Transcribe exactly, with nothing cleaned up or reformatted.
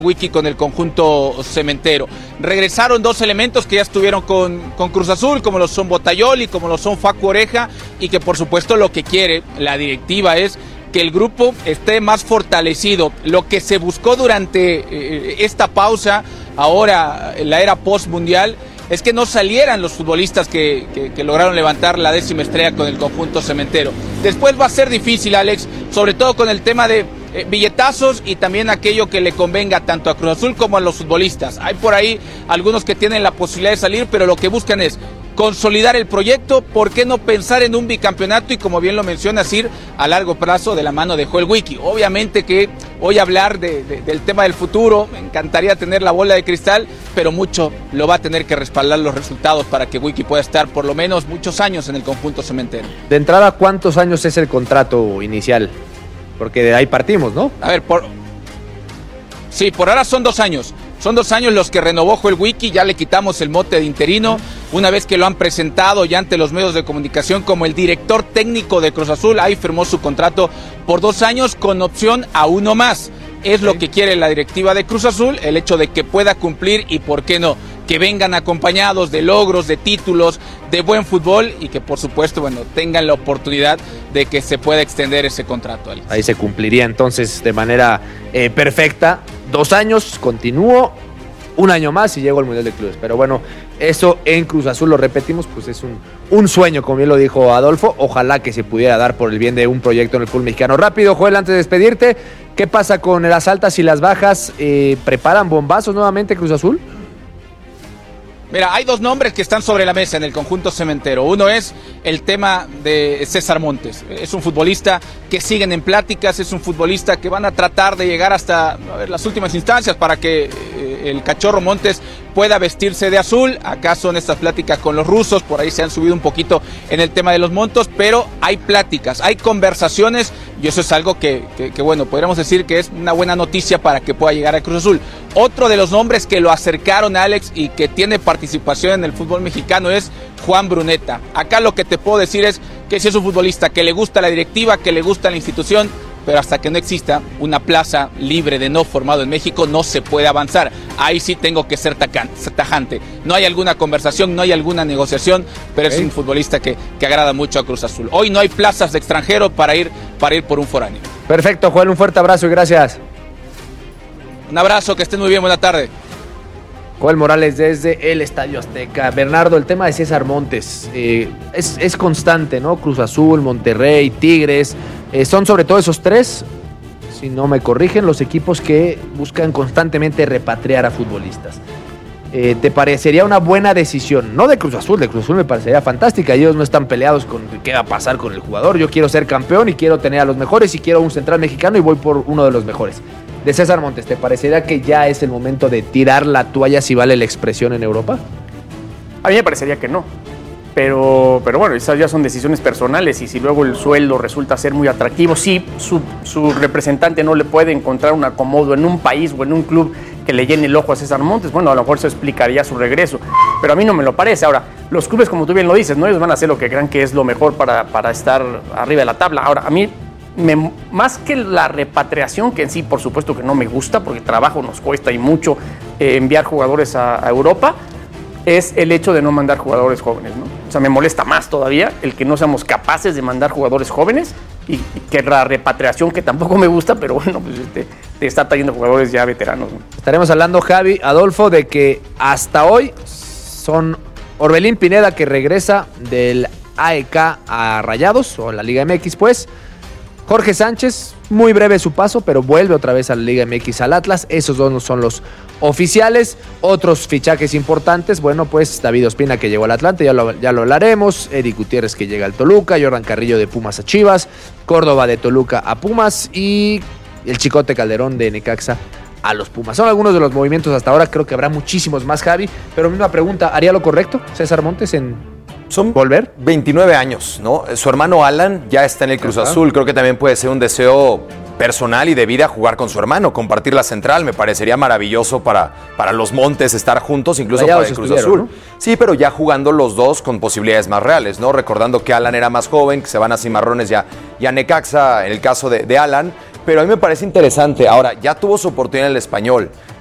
Wiki con el conjunto cementero. Regresaron dos elementos que ya estuvieron con, con Cruz Azul, como lo son Botayoli, como lo son Facu Oreja, y que por supuesto lo que quiere la directiva es que el grupo esté más fortalecido. Lo que se buscó durante eh, esta pausa, ahora en la era post-mundial, es que no salieran los futbolistas que, que, que lograron levantar la décima estrella con el conjunto cementero. Después va a ser difícil, Alex, sobre todo con el tema de eh, billetazos y también aquello que le convenga tanto a Cruz Azul como a los futbolistas. Hay por ahí algunos que tienen la posibilidad de salir, pero lo que buscan es consolidar el proyecto. ¿Por qué no pensar en un bicampeonato? Y como bien lo menciona Sir, a largo plazo de la mano de Joel Wiki. Obviamente que hoy hablar de, de, del tema del futuro, me encantaría tener la bola de cristal, pero mucho lo va a tener que respaldar los resultados para que Wiki pueda estar por lo menos muchos años en el conjunto cementero. De entrada, ¿cuántos años es el contrato inicial? Porque de ahí partimos, ¿no? A ver, por... sí, por ahora son dos años. Son dos años los que renovó Joel Wiki, ya le quitamos el mote de interino, una vez que lo han presentado ya ante los medios de comunicación como el director técnico de Cruz Azul. Ahí firmó su contrato por dos años con opción a uno más. Es lo que quiere la directiva de Cruz Azul, el hecho de que pueda cumplir y por qué no, que vengan acompañados de logros, de títulos, de buen fútbol y que por supuesto, bueno, tengan la oportunidad de que se pueda extender ese contrato. Alex. Ahí se cumpliría entonces de manera eh, perfecta. Dos años, continúo, un año más y llego al Mundial de Clubes. Pero bueno, eso en Cruz Azul, lo repetimos, pues es un, un sueño, como bien lo dijo Adolfo. Ojalá que se pudiera dar por el bien de un proyecto en el fútbol mexicano. Rápido, Joel, antes de despedirte, ¿qué pasa con las altas y las bajas? Eh, ¿Preparan bombazos nuevamente Cruz Azul? Mira, hay dos nombres que están sobre la mesa en el conjunto cementero. Uno es el tema de César Montes. Es un futbolista que siguen en pláticas, es un futbolista que van a tratar de llegar hasta a ver, las últimas instancias para que eh, el cachorro Montes pueda vestirse de azul. Acá son estas pláticas con los rusos, por ahí se han subido un poquito en el tema de los montos, pero hay pláticas, hay conversaciones y eso es algo que, que, que bueno, podríamos decir que es una buena noticia para que pueda llegar a Cruz Azul. Otro de los nombres que lo acercaron a Alex y que tiene participación en el fútbol mexicano es Juan Bruneta. Acá lo que te puedo decir es que si es un futbolista que le gusta la directiva, que le gusta la institución, pero hasta que no exista una plaza libre de no formado en México, no se puede avanzar. Ahí sí tengo que ser tajante. No hay alguna conversación, no hay alguna negociación, pero okay. Es un futbolista que, que agrada mucho a Cruz Azul. Hoy no hay plazas de extranjero para ir, para ir por un foráneo. Perfecto, Joel, un fuerte abrazo y gracias. Un abrazo, que estén muy bien, buena tarde. Joel Morales desde el Estadio Azteca. Bernardo, el tema de César Montes eh, es, es constante, ¿no? Cruz Azul, Monterrey, Tigres, eh, son sobre todo esos tres, si no me corrigen, los equipos que buscan constantemente repatriar a futbolistas. Eh, ¿Te parecería una buena decisión? No de Cruz Azul, de Cruz Azul me parecería fantástica. Ellos no están peleados con qué va a pasar con el jugador. Yo quiero ser campeón y quiero tener a los mejores y quiero un central mexicano y voy por uno de los mejores. De César Montes, ¿te parecería que ya es el momento de tirar la toalla, si vale la expresión, en Europa? A mí me parecería que no, pero, pero bueno, esas ya son decisiones personales y si luego el sueldo resulta ser muy atractivo, si su, su representante no le puede encontrar un acomodo en un país o en un club que le llene el ojo a César Montes, bueno, a lo mejor eso explicaría su regreso, pero a mí no me lo parece. Ahora, los clubes, como tú bien lo dices, ¿no? Ellos van a hacer lo que crean que es lo mejor para, para estar arriba de la tabla. Ahora, a mí Me, más que la repatriación, que en sí por supuesto que no me gusta porque trabajo nos cuesta y mucho eh, enviar jugadores a, a Europa, es el hecho de no mandar jugadores jóvenes, ¿no? O sea, me molesta más todavía el que no seamos capaces de mandar jugadores jóvenes y, y que la repatriación, que tampoco me gusta, pero bueno, pues este, te está trayendo jugadores ya veteranos, ¿no? Estaremos hablando, Javi, Adolfo, de que hasta hoy son Orbelín Pineda, que regresa del A E K a Rayados, o la Liga M X, pues. Jorge Sánchez, muy breve su paso, pero vuelve otra vez a la Liga M X al Atlas. Esos dos no son los oficiales. Otros fichajes importantes, bueno, pues David Ospina, que llegó al Atlante, ya lo, ya lo hablaremos. Eric Gutiérrez, que llega al Toluca. Jordan Carrillo, de Pumas a Chivas. Córdoba, de Toluca a Pumas. Y el Chicote Calderón, de Necaxa a los Pumas. Son algunos de los movimientos hasta ahora. Creo que habrá muchísimos más, Javi. Pero misma pregunta, ¿haría lo correcto César Montes en Son volver? veintinueve años, ¿no? Su hermano Alan ya está en el Cruz Ajá. Azul. Creo que también puede ser un deseo personal y de vida jugar con su hermano, compartir la central. Me parecería maravilloso para, para los Montes estar juntos, incluso Rayados para el Cruz Azul. ¿No? Sí, pero ya jugando los dos con posibilidades más reales, ¿no? Recordando que Alan era más joven, que se van a Cimarrones ya, y a Necaxa en el caso de, de Alan. Pero a mí me parece interesante. Ahora, ya tuvo su oportunidad en el Español.